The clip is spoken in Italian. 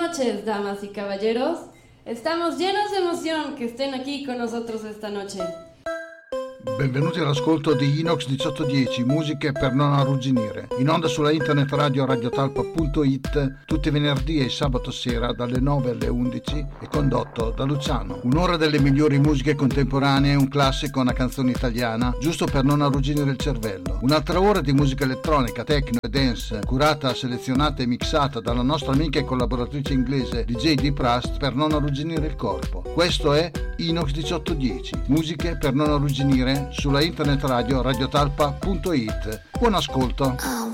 noches, damas y caballeros. Estamos llenos de emoción que estén aquí con nosotros esta noche. Benvenuti all'ascolto di Inox 1810, musiche per non arrugginire. In onda sulla internet radio radiotalpa.it tutti i venerdì e sabato sera dalle 9 alle 11 e condotto da Luciano. Un'ora delle migliori musiche contemporanee, un classico, una canzone italiana, giusto per non arrugginire il cervello. Un'altra ora di musica elettronica, techno e dance, curata, selezionata e mixata dalla nostra amica e collaboratrice inglese DJ D Prust per non arrugginire il corpo. Questo è Inox 1810, musiche per non arrugginire sulla internet radio radiotalpa.it. Buon ascolto.